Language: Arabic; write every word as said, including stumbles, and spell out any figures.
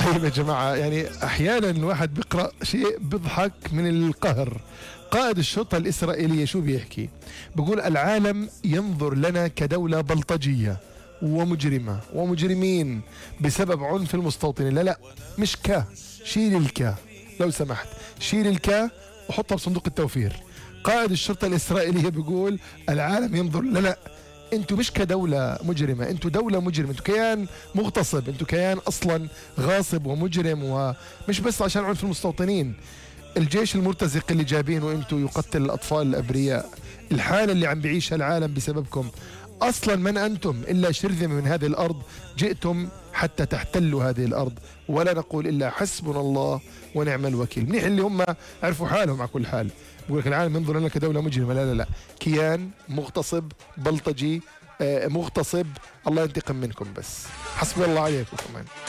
طيب يا جماعة، يعني أحيانا الواحد بيقرأ شيء بيضحك من القهر. قائد الشرطة الإسرائيلية شو بيحكي؟ بيقول العالم ينظر لنا كدولة بلطجية ومجرمة ومجرمين بسبب عنف المستوطنين. لا لا، مش كا، شيل الكا لو سمحت، شيل الكا وحطها بصندوق التوفير. قائد الشرطة الإسرائيلية بيقول العالم ينظر لنا، انتوا مش كدولة مجرمة، انتوا دولة مجرمة، انتوا كيان مغتصب، انتوا كيان اصلا غاصب ومجرم، ومش بس عشان عنف المستوطنين. الجيش المرتزق اللي جايبينه انتوا يقتل الاطفال الابرياء، الحالة اللي عم بيعيشها العالم بسببكم. اصلا من انتم الا شرذمة من هذه الارض، جئتم حتى تحتلوا هذه الارض، ولا نقول الا حسبنا الله ونعم الوكيل. منيح اللي هم عرفوا حالهم على كل حال. بقول لك العالم ينظر لنا كدولة مجرمة، لا لا لا، كيان مغتصب بلطجي، آه، مغتصب، الله ينتقم منكم، بس حسبي الله عليكم كمان.